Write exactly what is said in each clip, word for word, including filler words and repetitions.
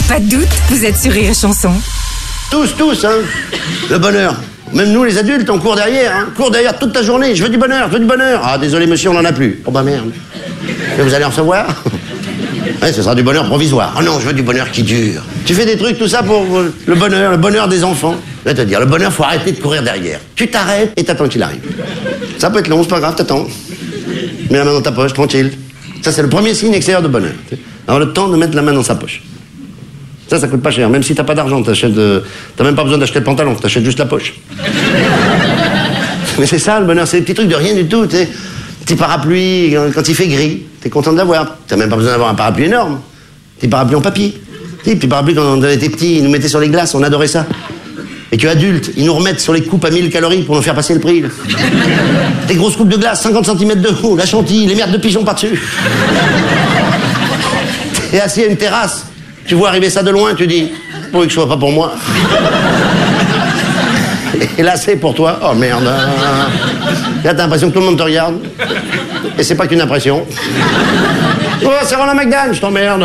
Pas de doute, vous êtes sur Rire et Chanson. Tous, tous, hein. Le bonheur. Même nous, les adultes, on court derrière, hein. Court derrière toute ta journée. Je veux du bonheur, je veux du bonheur. Ah, désolé, monsieur, on n'en a plus. Oh, bah merde. Mais vous allez en recevoir? Ouais, ce sera du bonheur provisoire. Oh non, je veux du bonheur qui dure. Tu fais des trucs, tout ça pour euh, le bonheur, le bonheur des enfants. Je vais te dire, le bonheur, faut arrêter de courir derrière. Tu t'arrêtes et t'attends qu'il arrive. Ça peut être long, c'est pas grave, t'attends. Mets la main dans ta poche, tranquille. Ça, c'est le premier signe extérieur de bonheur. Avoir le temps de mettre la main dans sa poche. Ça, ça coûte pas cher. Même si t'as pas d'argent, t'achètes... Euh, t'as même pas besoin d'acheter le pantalon, t'achètes juste la poche. Mais c'est ça, le bonheur, c'est des petits trucs de rien du tout, tu sais. Petit parapluie, quand il fait gris, t'es content de l'avoir. T'as même pas besoin d'avoir un parapluie énorme. Petit parapluie en papier. Petit, petit parapluie, quand on était petits, ils nous mettaient sur les glaces, on adorait ça. Et que adultes, ils nous remettent sur les coupes à mille calories pour nous faire passer le prix. Là. Des grosses coupes de glace, cinquante centimètres de haut, la chantilly, les merdes de pigeons par-dessus. T'es assis à une terrasse, tu vois arriver ça de loin, tu dis, pourvu que ce soit pas pour moi. Et là, c'est pour toi. Oh merde. Là, t'as l'impression que tout le monde te regarde. Et c'est pas qu'une impression. Oh, c'est Ronald McDan, je t'emmerde.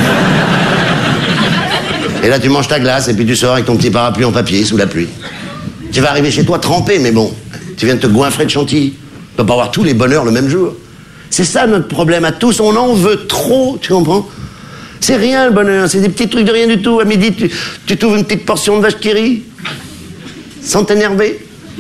Et là, tu manges ta glace et puis tu sors avec ton petit parapluie en papier sous la pluie. Tu vas arriver chez toi trempé, mais bon, tu viens de te goinfrer de chantilly. Tu peux pas avoir tous les bonheurs le même jour. C'est ça notre problème à tous. On en veut trop, tu comprends? C'est rien le bonheur, c'est des petits trucs de rien du tout. À midi, tu, tu t'ouvres une petite portion de vache qui rit. Sans t'énerver.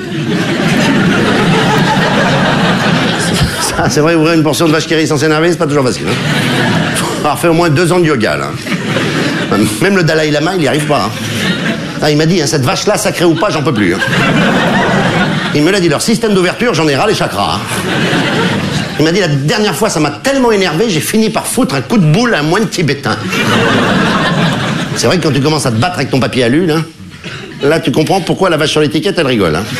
Ça, c'est vrai, ouvrir une portion de vache qui rit sans s'énerver, c'est pas toujours facile. Hein. Faut avoir fait au moins deux ans de yoga, là. Même le Dalai Lama, il n'y arrive pas. Hein. Ah, il m'a dit, hein, cette vache-là, sacrée ou pas, j'en peux plus. Hein. Il me l'a dit, leur système d'ouverture, j'en ai ras les chakras. Hein. Il m'a dit, la dernière fois, ça m'a tellement énervé, j'ai fini par foutre un coup de boule à un moine tibétain. C'est vrai que quand tu commences à te battre avec ton papier alu, là, là, tu comprends pourquoi la vache sur l'étiquette, elle rigole. Hein.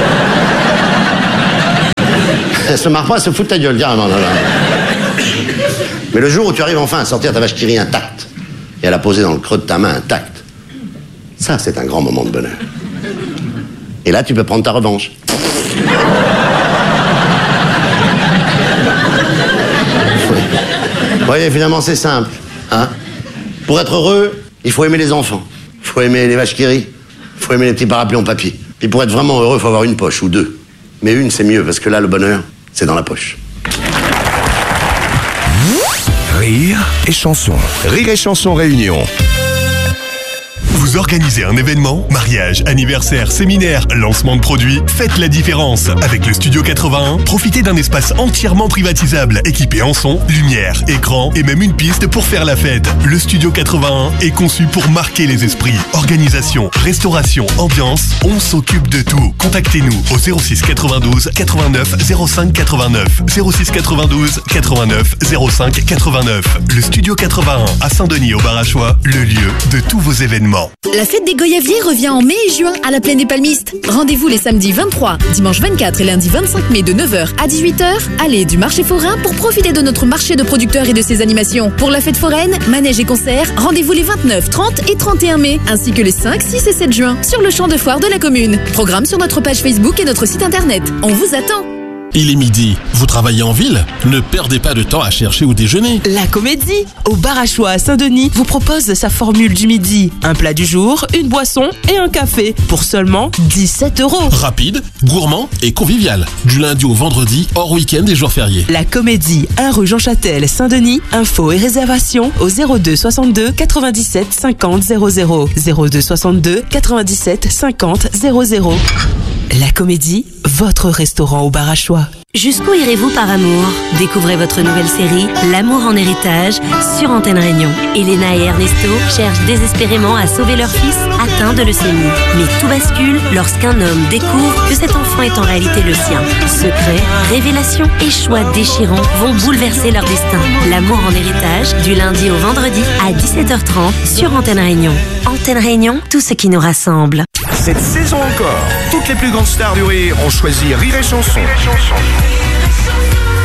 Elle se marre pas, elle se fout de ta gueule, carrément. Là, là. Mais le jour où tu arrives enfin à sortir ta vache qui rit intacte, et à la poser dans le creux de ta main intacte, ça, c'est un grand moment de bonheur. Et là, tu peux prendre ta revanche. Vous voyez, finalement, c'est simple. Hein? Pour être heureux, il faut aimer les enfants. Il faut aimer les vaches qui rient. Il faut aimer les petits parapluies en papier. Puis pour être vraiment heureux, il faut avoir une poche ou deux. Mais une, c'est mieux, parce que là, le bonheur, c'est dans la poche. Rire et chanson. Rire et chanson réunion. Vous organisez un événement, mariage, anniversaire, séminaire, lancement de produits, faites la différence. Avec le Studio quatre-vingt-un, profitez d'un espace entièrement privatisable, équipé en son, lumière, écran et même une piste pour faire la fête. Le Studio quatre-vingt-un est conçu pour marquer les esprits. Organisation, restauration, ambiance, on s'occupe de tout. Contactez-nous au zéro six quatre-vingt-douze quatre-vingt-neuf zéro cinq quatre-vingt-neuf. zéro six quatre-vingt-douze quatre-vingt-neuf zéro cinq quatre-vingt-neuf. Le Studio quatre-vingt-un à Saint-Denis au Barachois, le lieu de tous vos événements. La fête des Goyaviers revient en mai et juin à la Plaine des Palmistes. Rendez-vous les samedis vingt-trois, dimanche vingt-quatre et lundi vingt-cinq mai de neuf heures à dix-huit heures. Allez du marché forain pour profiter de notre marché de producteurs et de ses animations. Pour la fête foraine, manège et concerts, rendez-vous les vingt-neuf, trente et trente et un mai, ainsi que les cinq, six et sept juin sur le champ de foire de la commune. Programme sur notre page Facebook et notre site internet. On vous attend. Il est midi, vous travaillez en ville? Ne perdez pas de temps à chercher où déjeuner. La Comédie, au Barachois à Saint-Denis, vous propose sa formule du midi. Un plat du jour, une boisson et un café pour seulement dix-sept euros. Rapide, gourmand et convivial. Du lundi au vendredi, hors week-end et jours fériés. La Comédie, un rue Jean Châtel, Saint-Denis. Infos et réservations au zéro deux soixante-deux quatre-vingt-dix-sept cinquante zéro zéro. zéro deux soixante-deux quatre-vingt-dix-sept cinquante zéro zéro. La Comédie, votre restaurant au Barachois. Jusqu'où irez-vous par amour? Découvrez votre nouvelle série L'amour en héritage sur Antenne Réunion. Elena et Ernesto cherchent désespérément à sauver leur fils atteint de leucémie. Mais tout bascule lorsqu'un homme découvre que cet enfant est en réalité le sien. Secrets, révélations et choix déchirants vont bouleverser leur destin. L'amour en héritage du lundi au vendredi à dix-sept heures trente sur Antenne Réunion. Antenne Réunion, tout ce qui nous rassemble. Cette saison encore, toutes les plus grandes stars du rire ont choisi Rire et chanson.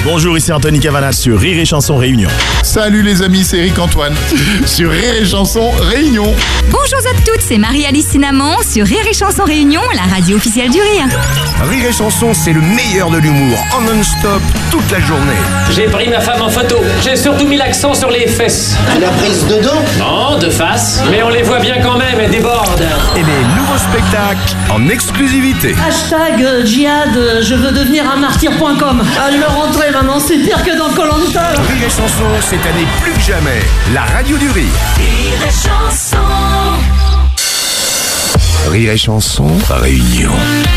Bonjour, ici Anthony Cavana sur Rire et Chanson Réunion. Salut les amis, c'est Eric Antoine sur Rire et Chanson Réunion. Bonjour à toutes, c'est Marie-Alice Cinnamon sur Rire et Chanson Réunion, la radio officielle du rire. Rire et Chanson, c'est le meilleur de l'humour, en non-stop, toute la journée. J'ai pris ma femme en photo. J'ai surtout mis l'accent sur les fesses. Tu l'as prise de dos? Non, de face. Mais on les voit bien quand même, elles débordent. Et les nouveaux spectacles en exclusivité. Hashtag euh, djihad, euh, je veux devenir un martyr point com. Allez le rentrer maintenant, c'est pire que dans Koh-Lanta. Rire et Chanson, cette année plus que jamais, la radio du rire. Rire et Chanson. Rire et Chanson Réunion.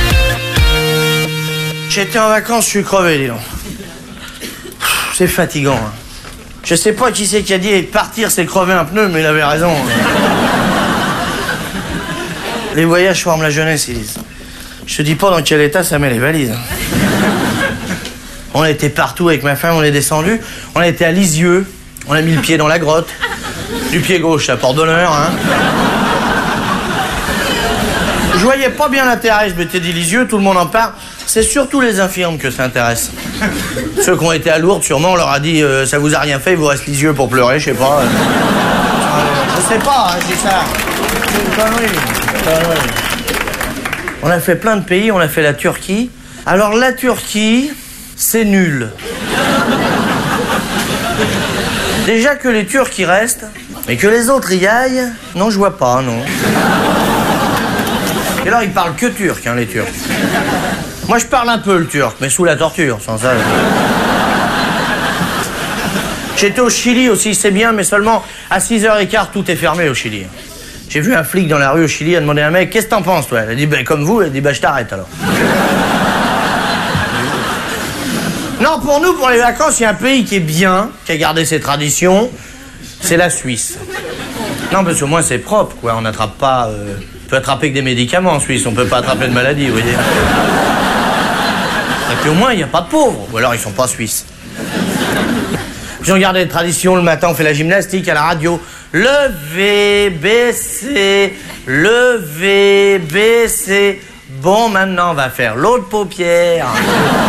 J'étais en vacances, je suis crevé, dis donc. C'est fatigant. Hein. Je sais pas qui c'est qui a dit partir c'est crever un pneu, mais il avait raison. Les voyages forment la jeunesse, ils disent. Je te dis pas dans quel état ça met les valises. On était partout avec ma femme, on est descendu. On était à Lisieux, on a mis le pied dans la grotte. Du pied gauche, à Porte d'Honneur, hein. Je voyais pas bien l'intérêt, je m'étais dit Lisieux, tout le monde en parle. C'est surtout les infirmes que ça intéresse. Ceux qui ont été à Lourdes, sûrement, on leur a dit euh, ça vous a rien fait, il vous reste Lisieux pour pleurer, je sais pas. Euh, je sais pas, hein, je dis ça. C'est une connerie. Une connerie. On a fait plein de pays, on a fait la Turquie. Alors la Turquie, c'est nul. Déjà que les Turcs y restent, mais que les autres y aillent, non, je vois pas, non. Et alors, ils parlent que turc, hein, les Turcs. Moi, je parle un peu le turc, mais sous la torture, sans ça. J'étais au Chili aussi, c'est bien, mais seulement à six heures quinze, tout est fermé au Chili. J'ai vu un flic dans la rue au Chili, il a demandé à un mec, qu'est-ce que t'en penses, toi? Elle a dit, ben, comme vous, elle a dit, ben, je t'arrête, alors. Non, pour nous, pour les vacances, il y a un pays qui est bien, qui a gardé ses traditions, c'est la Suisse. Non, parce qu'au moins, c'est propre, quoi, on n'attrape pas... Euh... On peut attraper que des médicaments en Suisse, on peut pas attraper de maladie, vous voyez. Et puis au moins, il n'y a pas de pauvres, ou alors ils sont pas suisses. Puis on garde les traditions, le matin on fait la gymnastique à la radio. Lever, baisser, lever, baisser. Bon, maintenant on va faire l'autre paupière.